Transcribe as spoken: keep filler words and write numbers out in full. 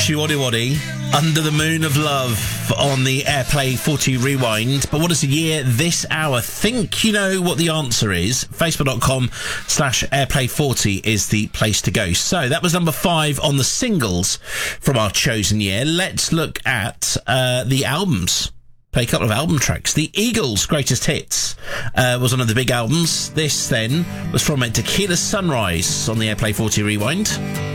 Waddy Waddy Waddy, Under the Moon of Love on the Airplay forty Rewind. But what is the year this hour? Think you know what the answer is. Facebook.com slash Airplay forty is the place to go. So that was number five on the singles from our chosen year. Let's look at uh, the albums. Play a couple of album tracks. The Eagles' Greatest Hits uh, was one of the big albums. This, then, was from a Tequila Sunrise on the Airplay forty Rewind.